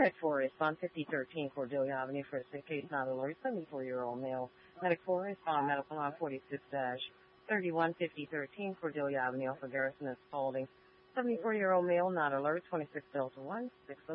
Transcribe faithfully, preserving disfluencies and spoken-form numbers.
Medic four, respond fifty thirteen Cordelia Avenue for a sick case, not alert, seventy-four-year-old male. Medic four, respond medical line forty-six thirty-one fifty thirteen Cordelia Avenue, Alpha Garrison is Spalding. seventy-four-year-old male, not alert, twenty-six Delta one, six oh